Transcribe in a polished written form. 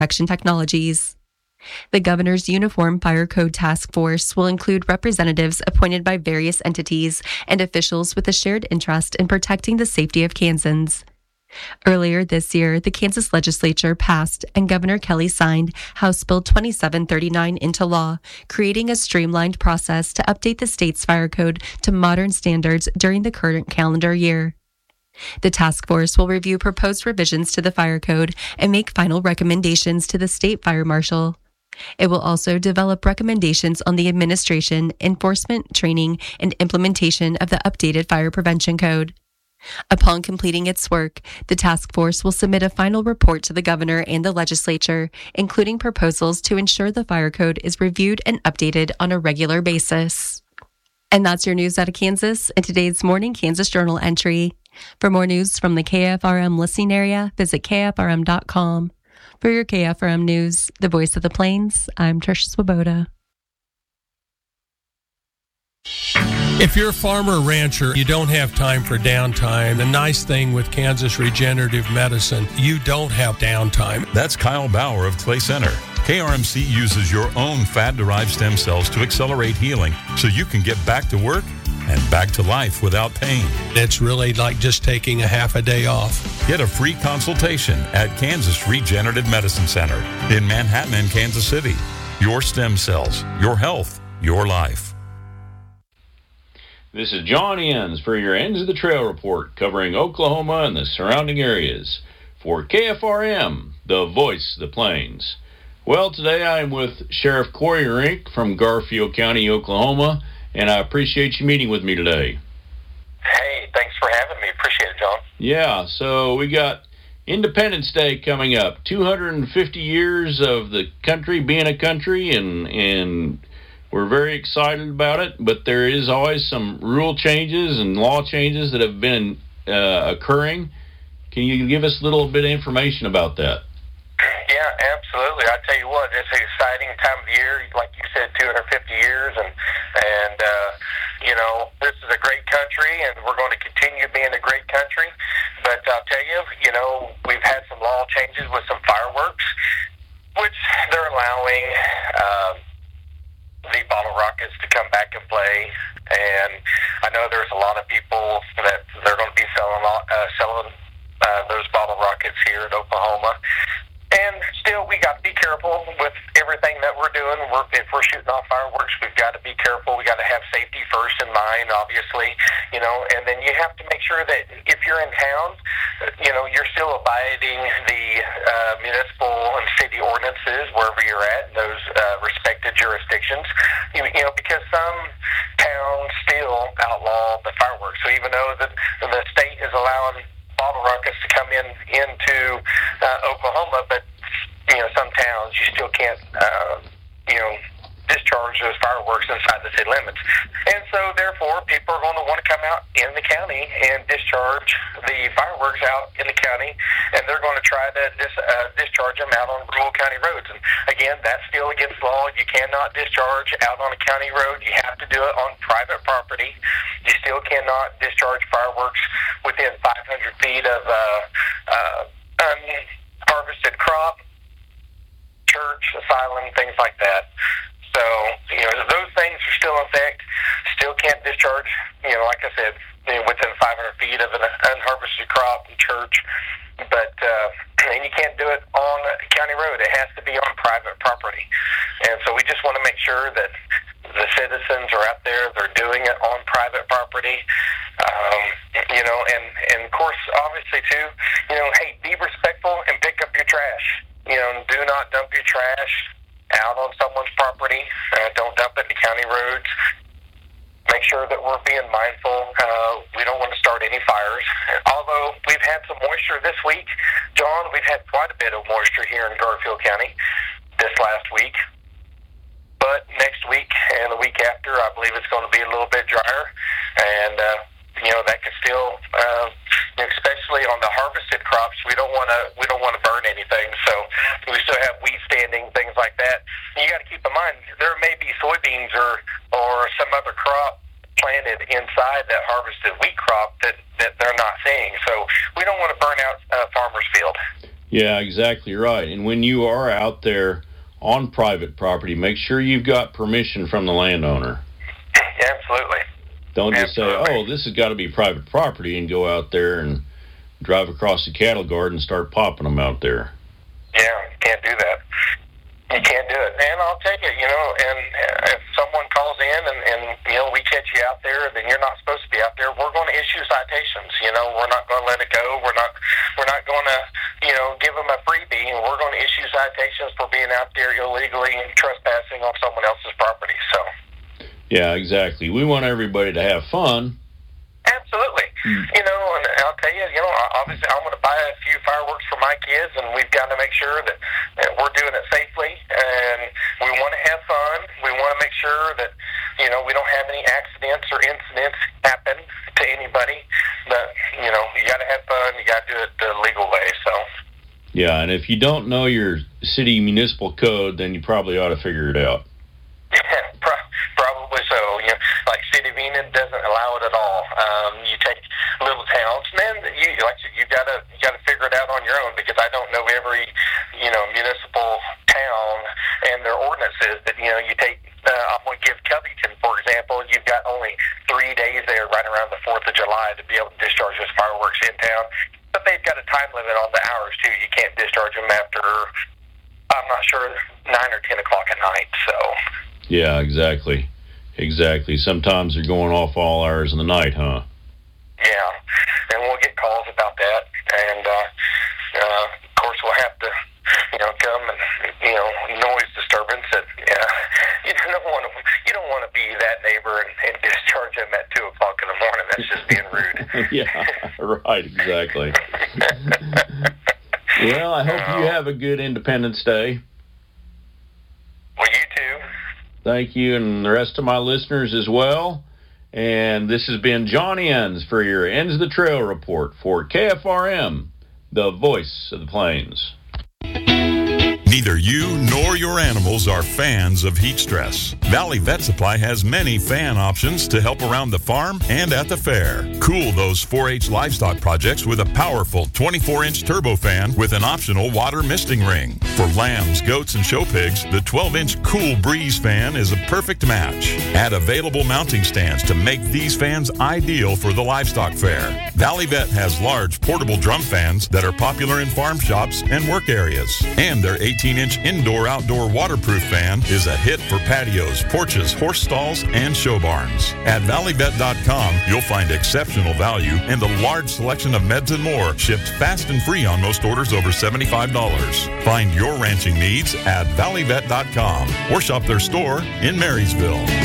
protection technologies. The Governor's Uniform Fire Code Task Force will include representatives appointed by various entities and officials with a shared interest in protecting the safety of Kansans. Earlier this year, the Kansas legislature passed and Governor Kelly signed House Bill 2739 into law, creating a streamlined process to update the state's fire code to modern standards during the current calendar year. The task force will review proposed revisions to the fire code and make final recommendations to the state fire marshal. It will also develop recommendations on the administration, enforcement, training, and implementation of the updated fire prevention code. Upon completing its work, the task force will submit a final report to the governor and the legislature, including proposals to ensure the fire code is reviewed and updated on a regular basis. And that's your news out of Kansas in today's Morning Kansas Journal entry. For more news from the KFRM listening area, visit KFRM.com. For your KFRM news, the voice of the Plains, I'm Trish Swoboda. If you're a farmer or rancher, you don't have time for downtime. The nice thing with Kansas Regenerative Medicine, you don't have downtime. That's Kyle Bauer of Clay Center. KRMC uses your own fat-derived stem cells to accelerate healing so you can get back to work and back to life without pain. It's really like just taking a half a day off. Get a free consultation at Kansas Regenerative Medicine Center in Manhattan and Kansas City. Your stem cells, your health, your life. This is John Enns for your Ends of the Trail report covering Oklahoma and the surrounding areas for KFRM, the voice of the Plains. Well, today I am with Sheriff Corey Rink from Garfield County, Oklahoma, and I appreciate you meeting with me today. Hey, thanks for having me. Appreciate it, John. Yeah, so we got Independence Day coming up, 250 years of the country being a country, and we're very excited about it, but there is always some rule changes and law changes that have been occurring. Can you give us a little bit of information about that? Yeah, absolutely. I tell you what, it's an exciting time of year. Like you said, 250 years, and this is a great country, and we're going to continue being a great country. But I'll tell you, we've had some law changes with some fireworks, which they're allowing the bottle rockets to come back and play, and I know there's a lot of people that they're going to be selling those bottle rockets here in Oklahoma. And still, we got to be careful with everything that we're doing. If we're shooting off fireworks, we've got to be careful. We got to have safety first in mind, obviously, and then you have to make sure that if you're in town, you're still abiding the municipal and city ordinances wherever you're at in those respected jurisdictions, because some towns still outlaw the fireworks. So even though the state is allowing bottle rockets to come into Oklahoma, but some towns you still can't discharge those fireworks inside the city limits, and so therefore people are going to want to come out in the county and discharge the fireworks out in the county, and they're going to try to discharge them out on rural county roads. And again, that's still against law. You cannot discharge out on a county road. You have to do it on private property. You still cannot discharge fireworks within 500 feet of unharvested crop, church, asylum, things like that. So, those things are still in effect. Still can't discharge, like I said, within 500 feet of an unharvested crop and church. But, and you can't do it on a county road. It has to be on private property. And so we just want to make sure that the citizens are out there, they're doing it on private property. And of course, obviously too, hey, be respectful and pick up your trash. Do not dump your trash out on someone's property. Don't dump it to county roads. Make sure that we're being mindful. We don't want to start any fires. Although we've had some moisture this week, John, we've had quite a bit of moisture here in Garfield County this last week. But next week and the week after, I believe it's going to be a little bit drier. And, that could still, especially on the harvested crops, we don't want to burn anything. So we still have wheat standing, things like that. And you got to keep in mind, there may be soybeans or some other crop planted inside that harvested wheat crop that they're not seeing. So we don't want to burn out farmers' field. Yeah, exactly right. And when you are out there on private property, make sure you've got permission from the landowner. Absolutely. Don't just say, oh, this has got to be private property, and go out there and drive across the cattle guard and start popping them out there. Yeah, you can't do that. You can't do it. And I'll take it, and if someone calls in and we catch you out there, then you're not supposed to be out there, we're going to issue citations. We're not going to let it go. We're not going to, give them a freebie, and we're going to issue citations for being out there illegally and trespassing on someone else's property. So. Yeah, exactly. We want everybody to have fun. Absolutely. And I'll tell you, obviously I'm going to buy a few fireworks for my kids, and we've got to make sure that we're doing it safely, and we want to have fun. We want to make sure that, we don't have any accidents or incidents happen to anybody. But, you got to have fun. You got to do it the legal way, so. Yeah, and if you don't know your city municipal code, then you probably ought to figure it out. Probably so. Like City of Enid doesn't allow it at all. You take little towns, man. You got to figure it out on your own, because I don't know every municipal town and their ordinances. That you take. I'm going to give Covington, for example. You've got only 3 days there, right around the 4th of July, to be able to discharge those fireworks in town. But they've got a time limit on the hours too. You can't discharge them after, I'm not sure, 9 or 10 o'clock at night. So. Yeah, exactly. Sometimes they're going off all hours of the night, huh? Yeah, and we'll get calls about that, and of course we'll have to, come and noise disturbance. That you don't want to be that neighbor and discharge them at 2 o'clock in the morning. That's just being rude. Yeah, right, exactly. Well, I hope you have a good Independence Day. Well, you too. Thank you, and the rest of my listeners as well. And this has been Johnny Enns for your Ends of the Trail report for KFRM, the voice of the plains. Neither you nor your animals are fans of heat stress. Valley Vet Supply has many fan options to help around the farm and at the fair. Cool those 4-H livestock projects with a powerful 24-inch turbofan with an optional water misting ring. For lambs, goats, and show pigs, the 12-inch Cool Breeze fan is a perfect match. Add available mounting stands to make these fans ideal for the livestock fair. Valley Vet has large portable drum fans that are popular in farm shops and work areas. And their 18-inch indoor-outdoor waterproof fan is a hit for patios, porches, horse stalls, and show barns. At valleyvet.com, you'll find exceptional value and a large selection of meds and more shipped fast and free on most orders over $75. Find your ranching needs at valleyvet.com or shop their store in Marysville.